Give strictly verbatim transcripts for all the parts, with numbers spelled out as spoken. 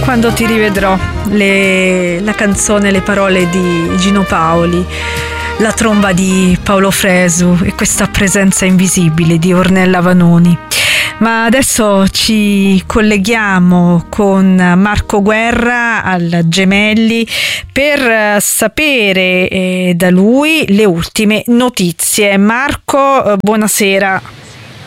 Quando ti rivedrò, le, la canzone, le parole di Gino Paoli, la tromba di Paolo Fresu e questa presenza invisibile di Ornella Vanoni. Ma adesso ci colleghiamo con Marco Guerra al Gemelli per sapere eh, da lui le ultime notizie. Marco, eh, buonasera.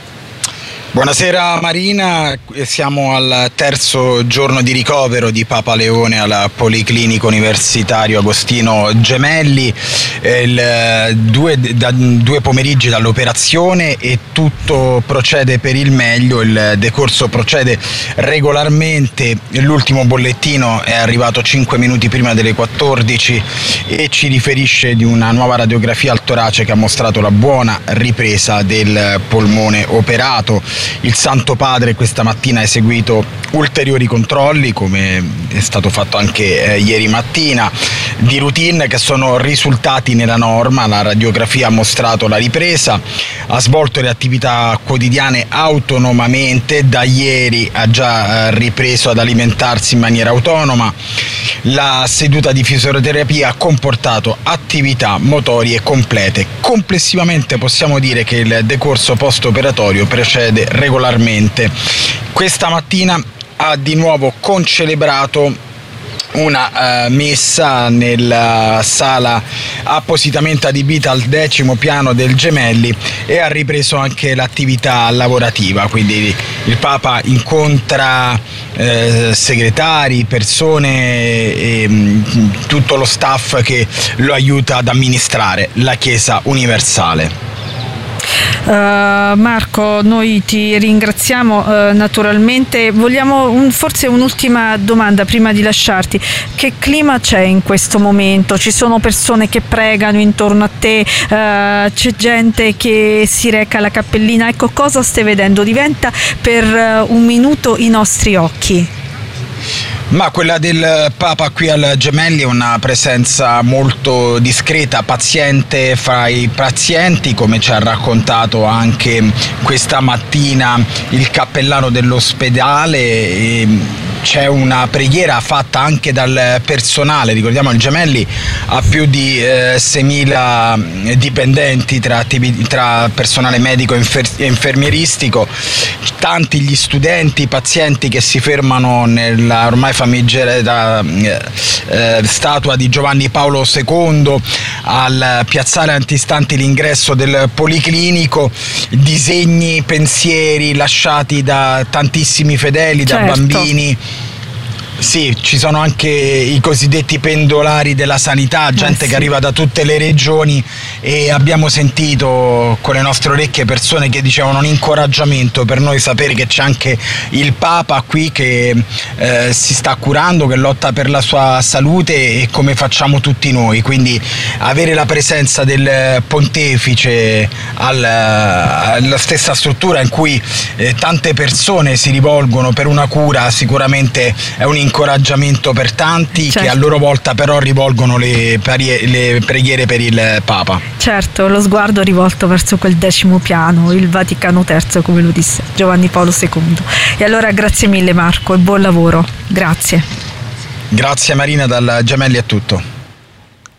Buonasera Marina, siamo al terzo giorno di ricovero di Papa Leone al Policlinico Universitario Agostino Gemelli, il, due, da, due pomeriggi dall'operazione e tutto procede per il meglio, il decorso procede regolarmente, l'ultimo bollettino è arrivato cinque minuti prima delle quattordici e ci riferisce di una nuova radiografia al torace che ha mostrato la buona ripresa del polmone operato. Il Santo Padre questa mattina ha eseguito ulteriori controlli, come è stato fatto anche eh, ieri mattina, di routine che sono risultati nella norma. La radiografia ha mostrato la ripresa, ha svolto le attività quotidiane autonomamente, da ieri ha già eh, ripreso ad alimentarsi in maniera autonoma. La seduta di fisioterapia ha comportato attività motorie complete. Complessivamente possiamo dire che il decorso post-operatorio procede regolarmente. Questa mattina ha di nuovo concelebrato una uh, messa nella sala appositamente adibita al decimo piano del Gemelli e ha ripreso anche l'attività lavorativa, quindi il Papa incontra eh, segretari, persone e mh, tutto lo staff che lo aiuta ad amministrare la Chiesa universale. Uh, Marco, noi ti ringraziamo uh, naturalmente. Vogliamo un, forse un'ultima domanda prima di lasciarti. Che clima c'è in questo momento? Ci sono persone che pregano intorno a te, uh, c'è gente che si reca alla cappellina. Ecco, cosa stai vedendo? Diventa per uh, un minuto i nostri occhi. Ma quella del Papa qui al Gemelli è una presenza molto discreta, paziente fra i pazienti, come ci ha raccontato anche questa mattina il cappellano dell'ospedale. E c'è una preghiera fatta anche dal personale. Ricordiamo il Gemelli ha più di eh, seimila dipendenti tra, attivi- tra personale medico e infer- infermieristico, tanti gli studenti, i pazienti che si fermano nella ormai famigerata eh, statua di Giovanni Paolo secondo al piazzale antistanti l'ingresso del Policlinico, disegni, pensieri lasciati da tantissimi fedeli, certo. Da bambini. Sì, ci sono anche i cosiddetti pendolari della sanità, gente eh sì. che arriva da tutte le regioni, e abbiamo sentito con le nostre orecchie persone che dicevano un incoraggiamento per noi sapere che c'è anche il Papa qui che eh, si sta curando, che lotta per la sua salute, e come facciamo tutti noi, quindi avere la presenza del pontefice al, alla stessa struttura in cui eh, tante persone si rivolgono per una cura sicuramente è un incoraggiamento per tanti, certo. che a loro volta però rivolgono le, parie, le preghiere per il Papa. Certo, lo sguardo rivolto verso quel decimo piano, il Vaticano terzo, come lo disse Giovanni Paolo secondo. E allora grazie mille Marco e buon lavoro. Grazie. Grazie Marina, dal Gemelli è tutto.